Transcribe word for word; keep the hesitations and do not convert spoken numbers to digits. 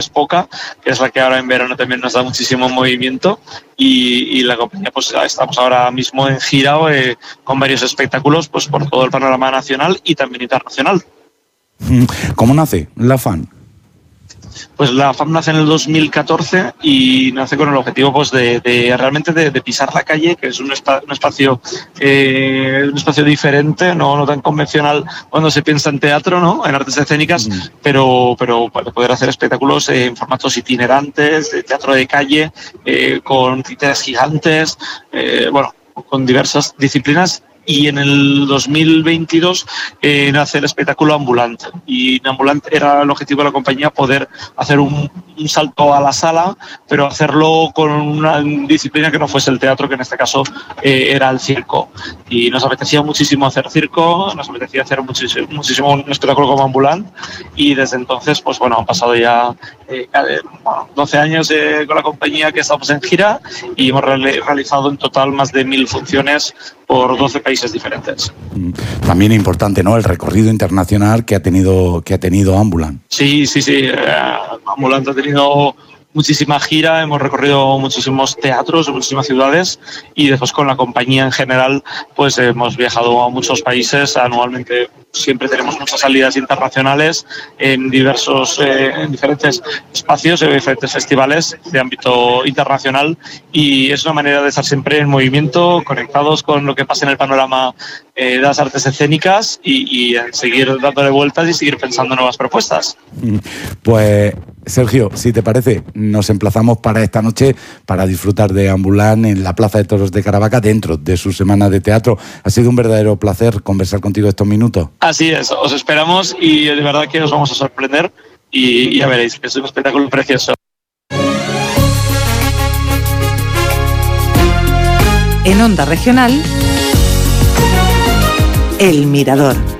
Poca, que es la que ahora en verano también nos da muchísimo movimiento, y, y la compañía pues estamos ahora mismo en gira eh, con varios espectáculos pues por todo el panorama nacional y también internacional. ¿Cómo nace la F A M? Pues la F A M nace en el dos mil catorce y nace con el objetivo pues de, de realmente de, de pisar la calle, que es un, espa, un espacio eh, un espacio diferente, no, no tan convencional cuando se piensa en teatro, ¿no? En artes escénicas, mm. pero, pero para poder hacer espectáculos eh, en formatos itinerantes, de teatro de calle, eh, con títeres gigantes, eh, bueno, con diversas disciplinas. Y en el dos mil veintidós eh, nace el espectáculo Ambulante. Y en Ambulante era el objetivo de la compañía poder hacer un, un salto a la sala, pero hacerlo con una disciplina que no fuese el teatro, que en este caso eh, era el circo. Y nos apetecía muchísimo hacer circo, nos apetecía hacer muchísimo, muchísimo un espectáculo como Ambulante. Y desde entonces, pues bueno, han pasado ya eh, doce años eh, con la compañía que estamos en gira y hemos re- realizado en total más de mil funciones por doce países diferentes. También importante, ¿no?, el recorrido internacional que ha tenido que ha tenido Ambulante. Sí, sí, sí. Eh, Ambulante ha tenido muchísima gira, hemos recorrido muchísimos teatros, muchísimas ciudades, y después con la compañía en general pues hemos viajado a muchos países anualmente. Siempre tenemos muchas salidas internacionales en diversos, eh, en diferentes espacios, en diferentes festivales de ámbito internacional, y es una manera de estar siempre en movimiento, conectados con lo que pasa en el panorama eh, de las artes escénicas y, y en seguir dándole vueltas y seguir pensando nuevas propuestas. Pues Sergio, si te parece, nos emplazamos para esta noche para disfrutar de Ambulante en la Plaza de Toros de Caravaca dentro de su semana de teatro. Ha sido un verdadero placer conversar contigo estos minutos. Así es, os esperamos y de verdad que os vamos a sorprender y ya veréis que es un espectáculo precioso. En Onda Regional, El Mirador.